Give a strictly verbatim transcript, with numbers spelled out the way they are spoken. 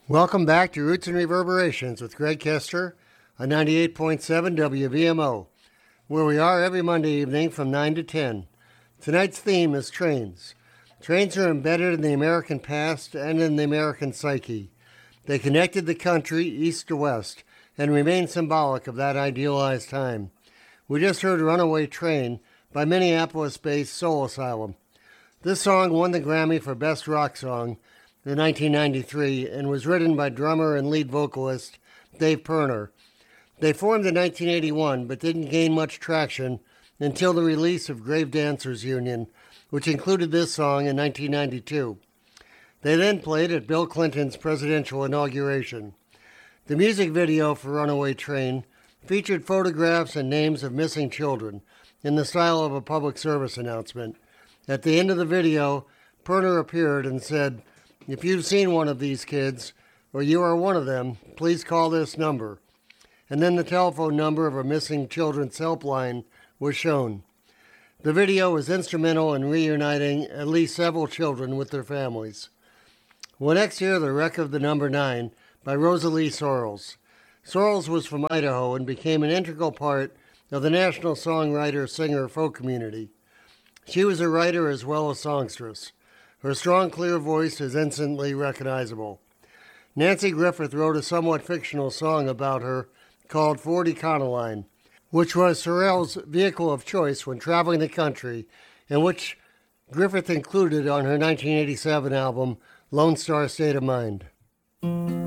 Welcome back to Roots and Reverberations with Greg Kester on ninety-eight point seven W V M O, where we are every Monday evening from nine to ten. Tonight's theme is trains. Trains are embedded in the American past and in the American psyche. They connected the country east to west and remain symbolic of that idealized time. We just heard Runaway Train by Minneapolis-based Soul Asylum. This song won the Grammy for Best Rock Song in nineteen ninety-three and was written by drummer and lead vocalist Dave Pirner. They formed in nineteen eighty-one but didn't gain much traction until the release of Grave Dancers Union, which included this song in nineteen ninety-two. They then played at Bill Clinton's presidential inauguration. The music video for Runaway Train featured photographs and names of missing children in the style of a public service announcement. At the end of the video, Pirner appeared and said, "If you've seen one of these kids, or you are one of them, please call this number." And then the telephone number of a missing children's helpline was shown. The video was instrumental in reuniting at least several children with their families. We'll next hear The Wreck of the Number Nine by Rosalie Sorrells. Sorrells was from Idaho and became an integral part of the national songwriter-singer folk community. She was a writer as well as songstress. Her strong, clear voice is instantly recognizable. Nancy Griffith wrote a somewhat fictional song about her called Ford Econoline, which was Sorrells' vehicle of choice when traveling the country, and which Griffith included on her nineteen eighty-seven album, Lone Star State of Mind.